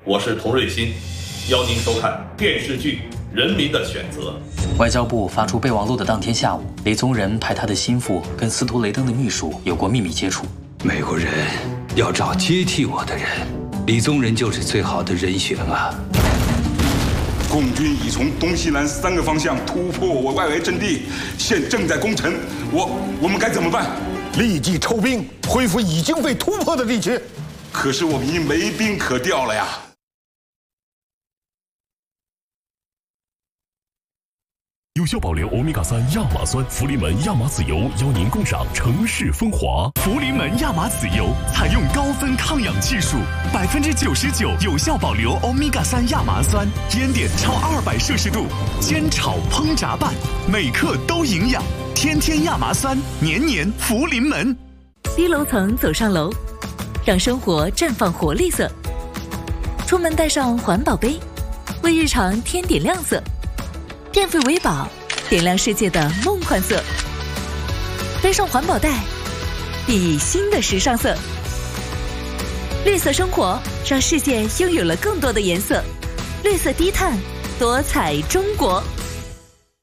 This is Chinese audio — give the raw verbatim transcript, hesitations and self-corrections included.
我是童瑞欣，邀您收看电视剧《人民的选择》。 外交部发出备忘录的当天下午，李宗仁派他的心腹跟司徒雷登的秘书有过秘密接触。 美国人要找接替我的人，李宗仁就是最好的人选啊。 共军已从东西南三个方向突破我外围阵地，现正在攻城。我我们该怎么办？ 立即抽兵，恢复已经被突破的地区。 可是我们已经没兵可调了呀。 有效保留欧米伽三亚麻酸，福临门亚麻籽油邀您共赏城市风华。 福临门亚麻籽油采用高分抗氧技术，百分之九十九有效保留欧米伽三亚麻酸，烟点超二百摄氏度，煎炒烹炸拌，每克都营养。天天亚麻酸，年年福临门。 低楼层走上楼，让生活绽放活力色。出门带上环保杯，为日常添点亮色。电费为宝，点亮世界的梦幻色。背上环保袋，熠熠新的时尚色。绿色生活，让世界拥有了更多的颜色。绿色低碳，多彩中国。